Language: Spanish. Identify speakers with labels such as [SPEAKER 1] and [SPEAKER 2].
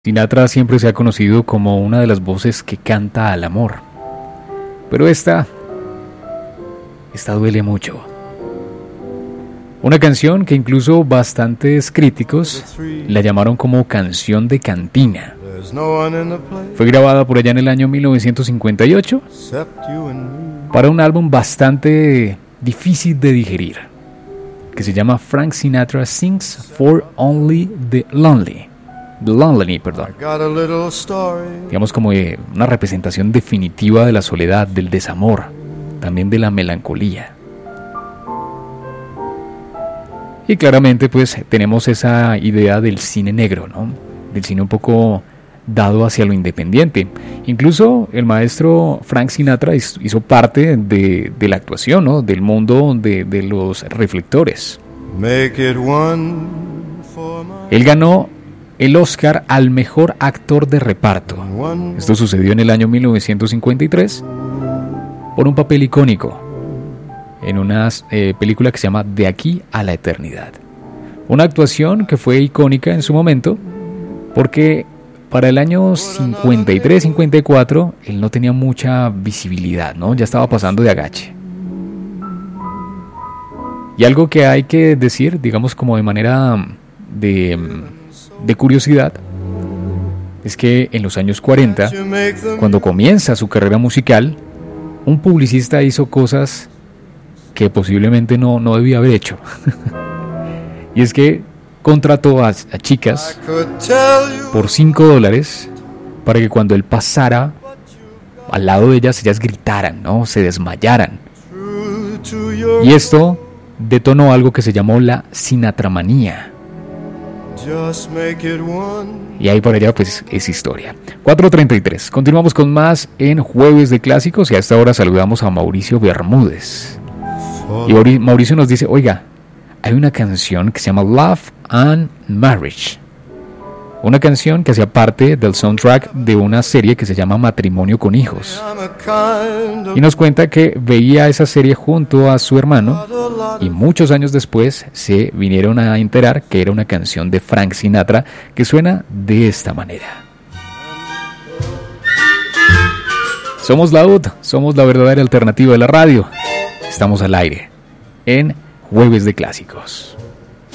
[SPEAKER 1] Sinatra siempre se ha conocido como una de las voces que canta al amor, pero esta duele mucho. Una canción que incluso bastantes críticos la llamaron como canción de cantina. Fue grabada por allá en el año 1958 para un álbum bastante difícil de digerir, que se llama Frank Sinatra Sings for Only the Lonely. Digamos como una representación definitiva de la soledad, del desamor, también de la melancolía. Y claramente pues tenemos esa idea del cine negro, ¿no? Del cine un poco dado hacia lo independiente. Incluso el maestro Frank Sinatra hizo parte de la actuación, ¿no? Del mundo de los reflectores. Él ganó el Oscar al mejor actor de reparto. Esto sucedió en el año 1953 por un papel icónico en una película que se llama De aquí a la eternidad. Una actuación que fue icónica en su momento porque para el año 53-54 él no tenía mucha visibilidad, ¿no? Ya estaba pasando de agache. Y algo que hay que decir, digamos como de manera de curiosidad, es que en los años 40, cuando comienza su carrera musical, un publicista hizo cosas que posiblemente no debía haber hecho. Y es que contrató a chicas por $5 para que cuando él pasara al lado de ellas gritaran, ¿no? Se desmayaran. Y esto detonó algo que se llamó la Sinatramanía. Y ahí por allá pues es historia. 4:33. Continuamos con más en Jueves de Clásicos y a esta hora saludamos a Mauricio Bermúdez. Y Mauricio nos dice, oiga, hay una canción que se llama Love and Marriage. Una canción que hacía parte del soundtrack de una serie que se llama Matrimonio con Hijos. Y nos cuenta que veía esa serie junto a su hermano y muchos años después se vinieron a enterar que era una canción de Frank Sinatra que suena de esta manera. Somos la UD, somos la verdadera alternativa de la radio. Estamos al aire en Jueves de Clásicos.